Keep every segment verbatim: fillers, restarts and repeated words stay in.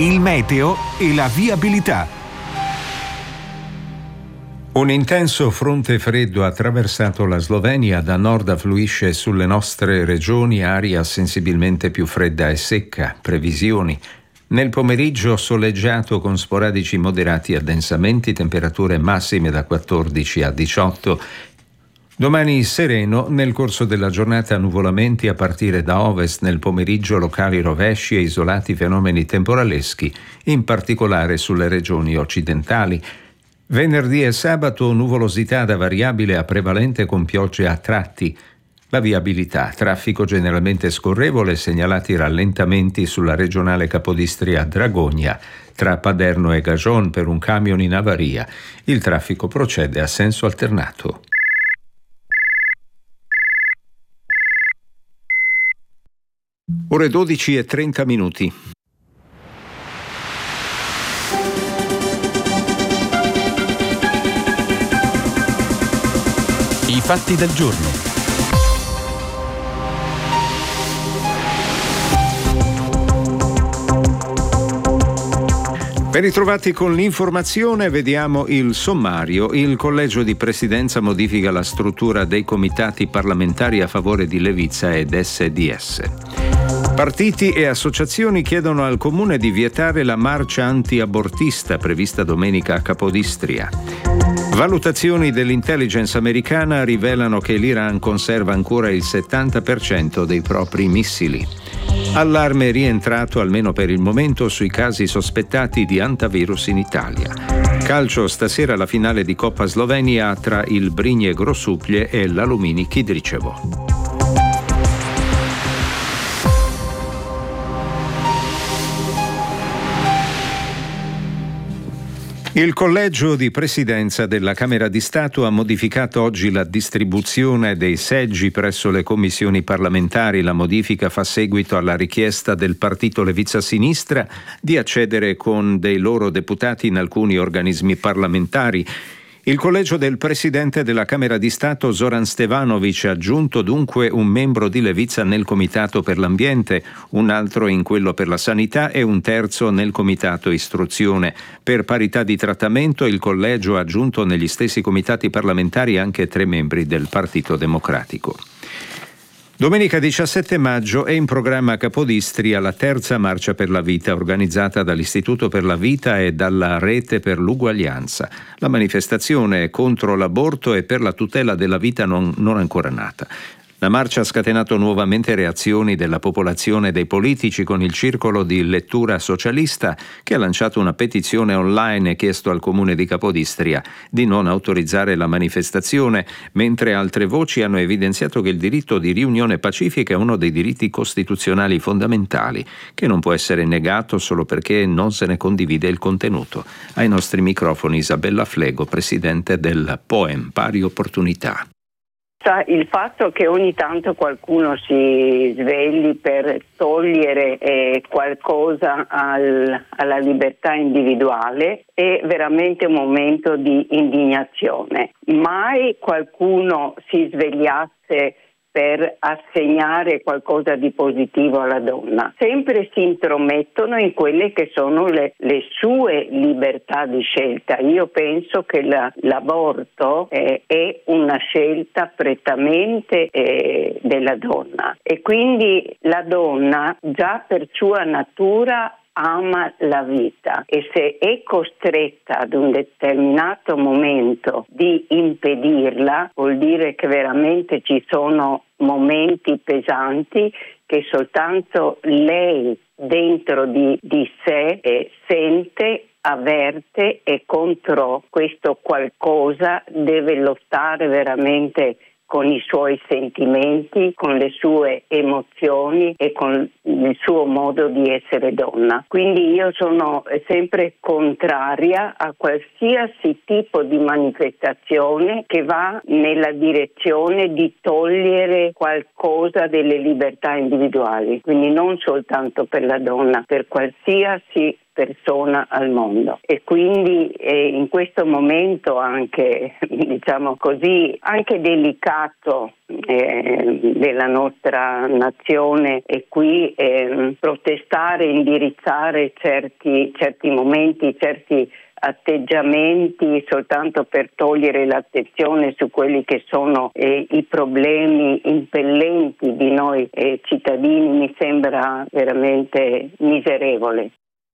il meteo e la viabilità. Un intenso fronte freddo ha attraversato la Slovenia, da nord affluisce sulle nostre regioni aria sensibilmente più fredda e secca. Previsioni. Nel pomeriggio soleggiato con sporadici moderati addensamenti, temperature massime da quattordici a diciotto. Domani sereno, nel corso della giornata nuvolamenti a partire da ovest, nel pomeriggio locali rovesci e isolati fenomeni temporaleschi, in particolare sulle regioni occidentali. Venerdì e sabato nuvolosità da variabile a prevalente con piogge a tratti. La viabilità, traffico generalmente scorrevole, segnalati rallentamenti sulla regionale Capodistria Dragonia, tra Paderno e Gajon per un camion in avaria. Il traffico procede a senso alternato. Ore dodici e trenta minuti. I fatti del giorno. Ben ritrovati con l'informazione, vediamo il sommario. Il Collegio di Presidenza modifica la struttura dei comitati parlamentari a favore di Levizza ed S D S. Partiti e associazioni chiedono al Comune di vietare la marcia anti-abortista prevista domenica a Capodistria. Valutazioni dell'intelligence americana rivelano che l'Iran conserva ancora il settanta per cento dei propri missili. Allarme rientrato, almeno per il momento, sui casi sospettati di antivirus in Italia. Calcio, stasera la finale di Coppa Slovenia tra il Brinje Grosuplje e l'Alumini Kidričevo. Il Collegio di Presidenza della Camera di Stato ha modificato oggi la distribuzione dei seggi presso le commissioni parlamentari. La modifica fa seguito alla richiesta del partito Levizza Sinistra di accedere con dei loro deputati in alcuni organismi parlamentari. Il collegio del presidente della Camera di Stato Zoran Stevanovic ha aggiunto dunque un membro di Levizza nel Comitato per l'Ambiente, un altro in quello per la Sanità e un terzo nel Comitato Istruzione. Per parità di trattamento il collegio ha aggiunto negli stessi comitati parlamentari anche tre membri del Partito Democratico. Domenica diciassette maggio è in programma a Capodistria la terza Marcia per la Vita organizzata dall'Istituto per la Vita e dalla Rete per l'Uguaglianza. La manifestazione è contro l'aborto e per la tutela della vita non, non ancora nata. La marcia ha scatenato nuovamente reazioni della popolazione e dei politici con il circolo di lettura socialista che ha lanciato una petizione online e chiesto al comune di Capodistria di non autorizzare la manifestazione, mentre altre voci hanno evidenziato che il diritto di riunione pacifica è uno dei diritti costituzionali fondamentali che non può essere negato solo perché non se ne condivide il contenuto. Ai nostri microfoni Isabella Flego, presidente del Poem Pari Opportunità. Il fatto che ogni tanto qualcuno si svegli per togliere eh, qualcosa al, alla libertà individuale è veramente un momento di indignazione. Mai qualcuno si svegliasse per assegnare qualcosa di positivo alla donna. Sempre si intromettono in quelle che sono le, le sue libertà di scelta. Io penso che la, l'aborto eh, è una scelta prettamente eh, della donna e quindi la donna già per sua natura ama la vita e se è costretta ad un determinato momento di impedirla vuol dire che veramente ci sono momenti pesanti che soltanto lei dentro di, di sé eh, sente, avverte e contro questo qualcosa deve lottare veramente con i suoi sentimenti, con le sue emozioni e con il suo modo di essere donna. Quindi io sono sempre contraria a qualsiasi tipo di manifestazione che va nella direzione di togliere qualcosa delle libertà individuali, quindi non soltanto per la donna, per qualsiasi persona al mondo. E quindi eh, in questo momento anche, diciamo così, anche delicato eh, della nostra nazione, e qui eh, protestare, indirizzare certi, certi momenti, certi atteggiamenti soltanto per togliere l'attenzione su quelli che sono eh, i problemi impellenti di noi eh, cittadini, mi sembra veramente miserevole.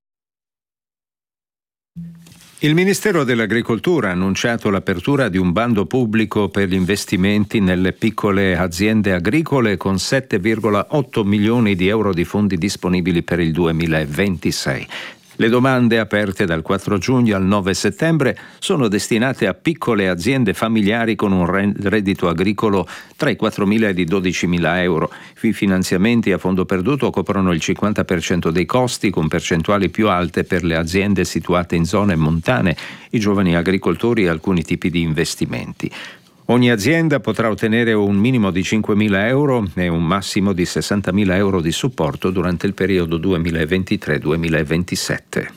Il Ministero dell'Agricoltura ha annunciato l'apertura di un bando pubblico per gli investimenti nelle piccole aziende agricole con sette virgola otto milioni di euro di fondi disponibili per il duemilaventisei. Le domande, aperte dal quattro giugno al nove settembre, sono destinate a piccole aziende familiari con un reddito agricolo tra i quattromila e i dodicimila euro. I finanziamenti a fondo perduto coprono il cinquanta per cento dei costi, con percentuali più alte per le aziende situate in zone montane, i giovani agricoltori e alcuni tipi di investimenti. Ogni azienda potrà ottenere un minimo di cinquemila euro e un massimo di sessantamila euro di supporto durante il periodo duemilaventitré duemilaventisette.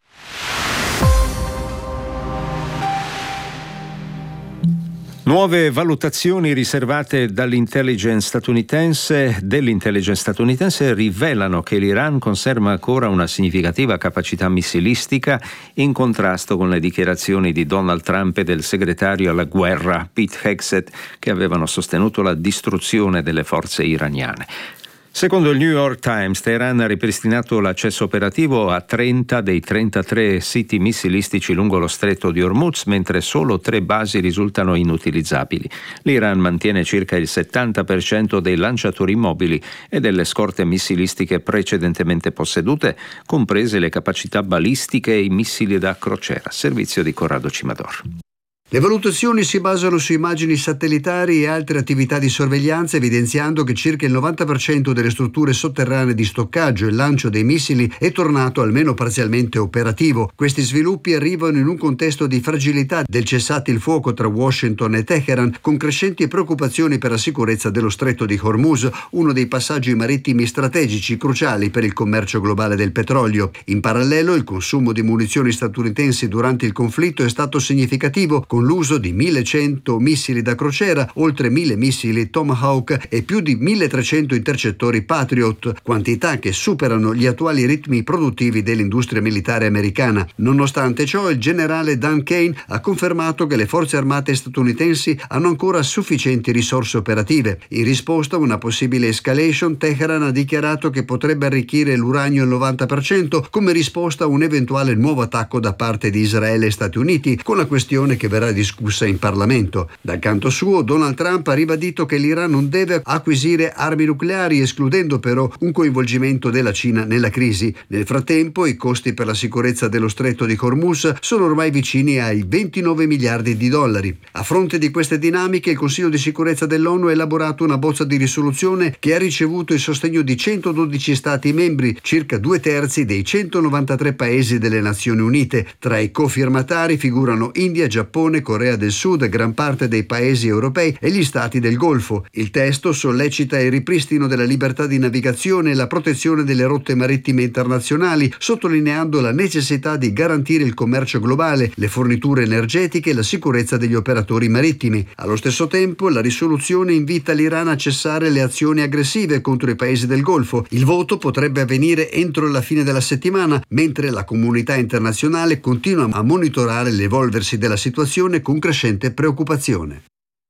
Nuove valutazioni riservate dall'intelligence statunitense, dell'intelligence statunitense rivelano che l'Iran conserva ancora una significativa capacità missilistica, in contrasto con le dichiarazioni di Donald Trump e del segretario alla guerra Pete Hegseth, che avevano sostenuto la distruzione delle forze iraniane. Secondo il New York Times, Teheran ha ripristinato l'accesso operativo a trenta dei trentatré siti missilistici lungo lo stretto di Hormuz, mentre solo tre basi risultano inutilizzabili. L'Iran mantiene circa il settanta per cento dei lanciatori mobili e delle scorte missilistiche precedentemente possedute, comprese le capacità balistiche e i missili da crociera. Servizio di Corrado Cimador. Le valutazioni si basano su immagini satellitari e altre attività di sorveglianza, evidenziando che circa il novanta per cento delle strutture sotterranee di stoccaggio e lancio dei missili è tornato almeno parzialmente operativo. Questi sviluppi arrivano in un contesto di fragilità del cessate il fuoco tra Washington e Teheran, con crescenti preoccupazioni per la sicurezza dello stretto di Hormuz, uno dei passaggi marittimi strategici cruciali per il commercio globale del petrolio. In parallelo, il consumo di munizioni statunitensi durante il conflitto è stato significativo, con l'uso di millecento missili da crociera, oltre mille missili Tomahawk e più di milletrecento intercettori Patriot, quantità che superano gli attuali ritmi produttivi dell'industria militare americana. Nonostante ciò, il generale Dan Kane ha confermato che le forze armate statunitensi hanno ancora sufficienti risorse operative. In risposta a una possibile escalation, Teheran ha dichiarato che potrebbe arricchire l'uranio al novanta per cento come risposta a un eventuale nuovo attacco da parte di Israele e Stati Uniti, con la questione che verrà discussa in Parlamento. Dal canto suo, Donald Trump ha ribadito che l'Iran non deve acquisire armi nucleari, escludendo però un coinvolgimento della Cina nella crisi. Nel frattempo, i costi per la sicurezza dello stretto di Hormuz sono ormai vicini ai ventinove miliardi di dollari. A fronte di queste dinamiche, il Consiglio di sicurezza dell'ONU ha elaborato una bozza di risoluzione che ha ricevuto il sostegno di centododici Stati membri, circa due terzi dei centonovantatré paesi delle Nazioni Unite. Tra i cofirmatari figurano India, Giappone, Corea del Sud, gran parte dei paesi europei e gli stati del Golfo. Il testo sollecita il ripristino della libertà di navigazione e la protezione delle rotte marittime internazionali, sottolineando la necessità di garantire il commercio globale, le forniture energetiche e la sicurezza degli operatori marittimi. Allo stesso tempo, la risoluzione invita l'Iran a cessare le azioni aggressive contro i paesi del Golfo. Il voto potrebbe avvenire entro la fine della settimana, mentre la comunità internazionale continua a monitorare l'evolversi della situazione con crescente preoccupazione.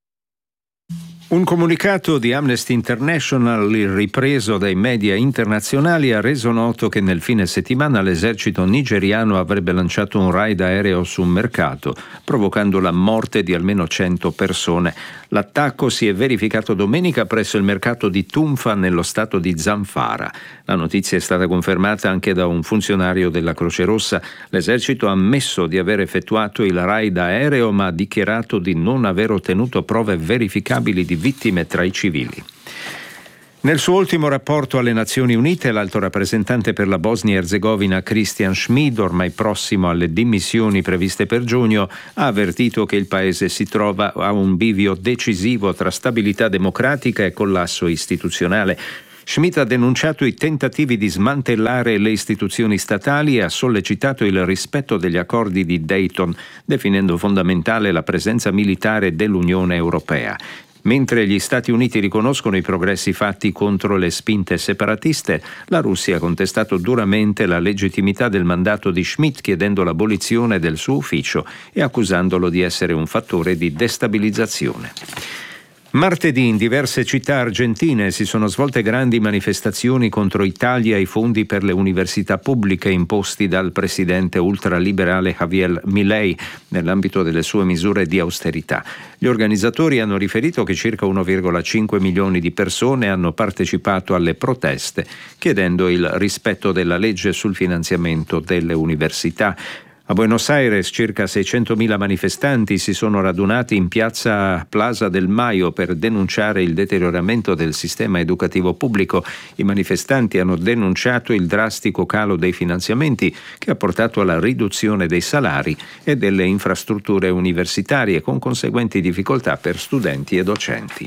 Un comunicato di Amnesty International, ripreso dai media internazionali, ha reso noto che nel fine settimana l'esercito nigeriano avrebbe lanciato un raid aereo su un mercato, provocando la morte di almeno cento persone. L'attacco si è verificato domenica presso il mercato di Tunfa nello stato di Zamfara. La notizia è stata confermata anche da un funzionario della Croce Rossa. L'esercito ha ammesso di aver effettuato il raid aereo, ma ha dichiarato di non aver ottenuto prove verificabili di vittime tra i civili. Nel suo ultimo rapporto alle Nazioni Unite, l'alto rappresentante per la Bosnia-Erzegovina Christian Schmid, ormai prossimo alle dimissioni previste per giugno, ha avvertito che il paese si trova a un bivio decisivo tra stabilità democratica e collasso istituzionale. Schmidt ha denunciato i tentativi di smantellare le istituzioni statali e ha sollecitato il rispetto degli accordi di Dayton, definendo fondamentale la presenza militare dell'Unione Europea. Mentre gli Stati Uniti riconoscono i progressi fatti contro le spinte separatiste, la Russia ha contestato duramente la legittimità del mandato di Schmidt, chiedendo l'abolizione del suo ufficio e accusandolo di essere un fattore di destabilizzazione. Martedì in diverse città argentine si sono svolte grandi manifestazioni contro i tagli ai fondi per le università pubbliche imposti dal presidente ultraliberale Javier Milei nell'ambito delle sue misure di austerità. Gli organizzatori hanno riferito che circa uno virgola cinque milioni di persone hanno partecipato alle proteste, chiedendo il rispetto della legge sul finanziamento delle università. A Buenos Aires circa seicentomila manifestanti si sono radunati in piazza Plaza del Mayo per denunciare il deterioramento del sistema educativo pubblico. I manifestanti hanno denunciato il drastico calo dei finanziamenti che ha portato alla riduzione dei salari e delle infrastrutture universitarie, con conseguenti difficoltà per studenti e docenti.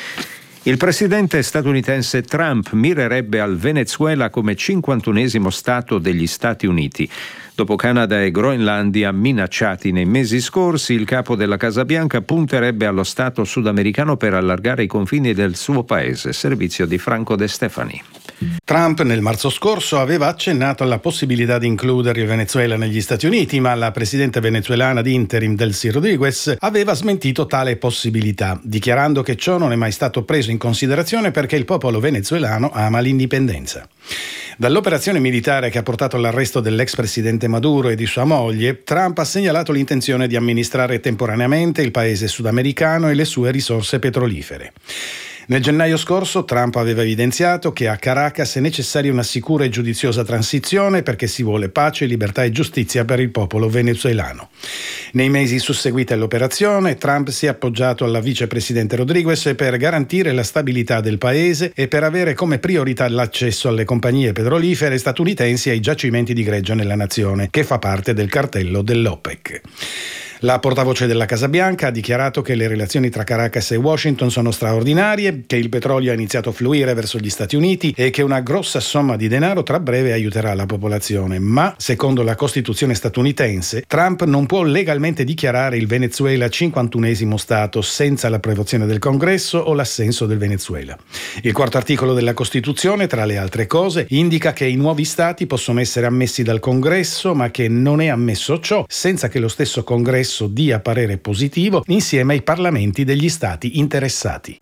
Il presidente statunitense Trump mirerebbe al Venezuela come cinquantunesimo stato degli Stati Uniti. Dopo Canada e Groenlandia minacciati nei mesi scorsi, il capo della Casa Bianca punterebbe allo stato sudamericano per allargare i confini del suo paese. Servizio di Franco De Stefani. Trump nel marzo scorso aveva accennato alla possibilità di includere il Venezuela negli Stati Uniti, ma la presidente venezuelana di interim Delcy Rodriguez aveva smentito tale possibilità, dichiarando che ciò non è mai stato preso in considerazione perché il popolo venezuelano ama l'indipendenza. Dall'operazione militare che ha portato all'arresto dell'ex presidente Maduro e di sua moglie, Trump ha segnalato l'intenzione di amministrare temporaneamente il paese sudamericano e le sue risorse petrolifere. Nel gennaio scorso Trump aveva evidenziato che a Caracas è necessaria una sicura e giudiziosa transizione perché si vuole pace, libertà e giustizia per il popolo venezuelano. Nei mesi susseguiti all'operazione, Trump si è appoggiato alla vicepresidente Rodriguez per garantire la stabilità del paese e per avere come priorità l'accesso alle compagnie petrolifere statunitensi e ai giacimenti di greggio nella nazione, che fa parte del cartello dell'OPEC. La portavoce della Casa Bianca ha dichiarato che le relazioni tra Caracas e Washington sono straordinarie, che il petrolio ha iniziato a fluire verso gli Stati Uniti e che una grossa somma di denaro tra breve aiuterà la popolazione. Ma, secondo la Costituzione statunitense, Trump non può legalmente dichiarare il Venezuela cinquantunesimo Stato senza l'approvazione del Congresso o l'assenso del Venezuela. Il quarto articolo della Costituzione, tra le altre cose, indica che i nuovi Stati possono essere ammessi dal Congresso, ma che non è ammesso ciò senza che lo stesso Congresso dia parere positivo insieme ai parlamenti degli stati interessati.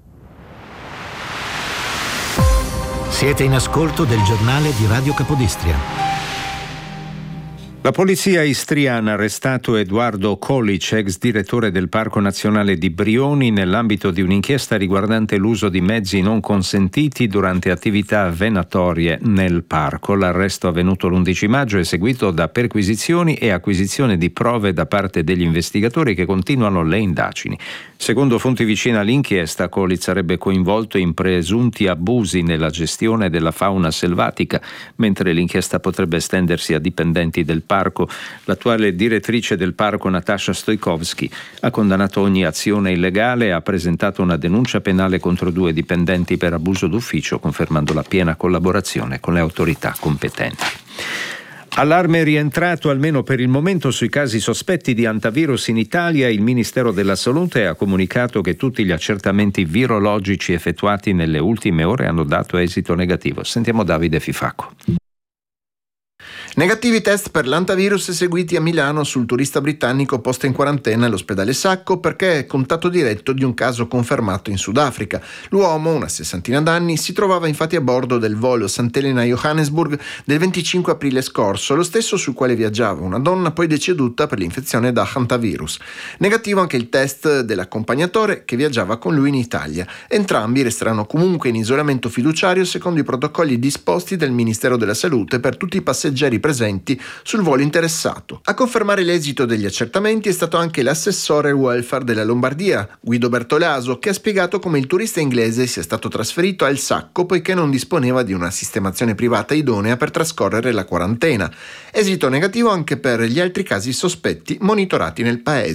Siete in ascolto del giornale di Radio Capodistria. La polizia istriana ha arrestato Eduardo Kolic, ex direttore del Parco Nazionale di Brioni, nell'ambito di un'inchiesta riguardante l'uso di mezzi non consentiti durante attività venatorie nel parco. L'arresto avvenuto l'undici maggio è seguito da perquisizioni e acquisizione di prove da parte degli investigatori che continuano le indagini. Secondo fonti vicine all'inchiesta, Kolic sarebbe coinvolto in presunti abusi nella gestione della fauna selvatica, mentre l'inchiesta potrebbe estendersi a dipendenti del parco. L'attuale direttrice del parco, Natasha Stojkovski, ha condannato ogni azione illegale e ha presentato una denuncia penale contro due dipendenti per abuso d'ufficio, confermando la piena collaborazione con le autorità competenti. Allarme rientrato almeno per il momento sui casi sospetti di antivirus in Italia. Il Ministero della Salute ha comunicato che tutti gli accertamenti virologici effettuati nelle ultime ore hanno dato esito negativo. Sentiamo Davide Fifacco. Negativi test per l'antivirus eseguiti a Milano sul turista britannico posto in quarantena all'ospedale Sacco perché è contatto diretto di un caso confermato in Sudafrica. L'uomo, una sessantina d'anni, si trovava infatti a bordo del volo Sant'Elena-Johannesburg del venticinque aprile scorso, lo stesso sul quale viaggiava una donna poi deceduta per l'infezione da hantavirus. Negativo anche il test dell'accompagnatore che viaggiava con lui in Italia. Entrambi resteranno comunque in isolamento fiduciario secondo i protocolli disposti dal Ministero della Salute per tutti i passeggeri presenti sul volo interessato. A confermare l'esito degli accertamenti è stato anche l'assessore welfare della Lombardia, Guido Bertolaso, che ha spiegato come il turista inglese sia stato trasferito al Sacco poiché non disponeva di una sistemazione privata idonea per trascorrere la quarantena. Esito negativo anche per gli altri casi sospetti monitorati nel paese.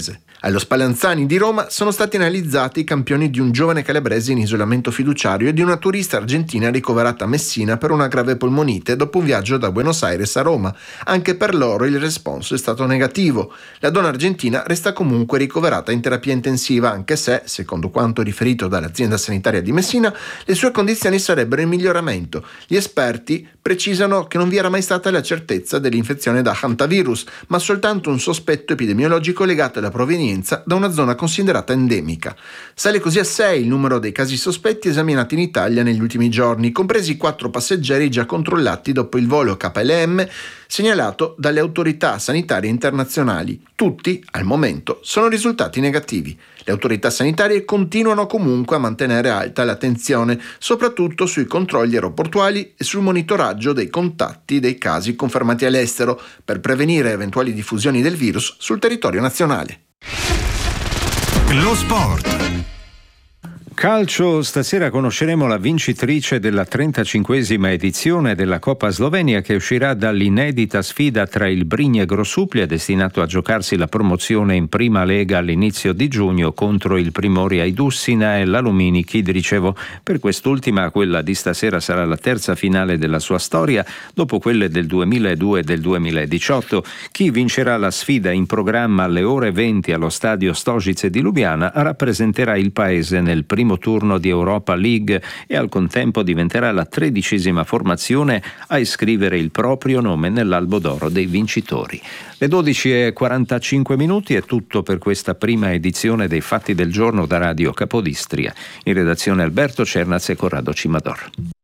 Allo Spallanzani di Roma sono stati analizzati i campioni di un giovane calabrese in isolamento fiduciario e di una turista argentina ricoverata a Messina per una grave polmonite dopo un viaggio da Buenos Aires a Roma. Anche per loro il responso è stato negativo. La donna argentina resta comunque ricoverata in terapia intensiva, anche se, secondo quanto riferito dall'azienda sanitaria di Messina, le sue condizioni sarebbero in miglioramento. Gli esperti precisano che non vi era mai stata la certezza dell'infezione da hantavirus, ma soltanto un sospetto epidemiologico legato alla provenienza da una zona considerata endemica. Sale così a sei il numero dei casi sospetti esaminati in Italia negli ultimi giorni, compresi quattro passeggeri già controllati dopo il volo K L M segnalato dalle autorità sanitarie internazionali. Tutti, al momento, sono risultati negativi. Le autorità sanitarie continuano comunque a mantenere alta l'attenzione, soprattutto sui controlli aeroportuali e sul monitoraggio dei contatti dei casi confermati all'estero, per prevenire eventuali diffusioni del virus sul territorio nazionale. Lo sport. Calcio, stasera conosceremo la vincitrice della trentacinquesima edizione della Coppa Slovenia, che uscirà dall'inedita sfida tra il Brinje Grosuplje, destinato a giocarsi la promozione in prima lega all'inizio di giugno, contro il Primoria Idussina e l'Alumini Kidričevo. Per quest'ultima, quella di stasera sarà la terza finale della sua storia, dopo quelle del duemiladue e del duemiladiciotto. Chi vincerà la sfida, in programma alle ore venti allo stadio Stožice di Lubiana, rappresenterà il paese nel primo turno di Europa League e al contempo diventerà la tredicesima formazione a iscrivere il proprio nome nell'albo d'oro dei vincitori. Le dodici e quarantacinque minuti è tutto per questa prima edizione dei Fatti del Giorno da Radio Capodistria. In redazione Alberto Cernaz e Corrado Cimador.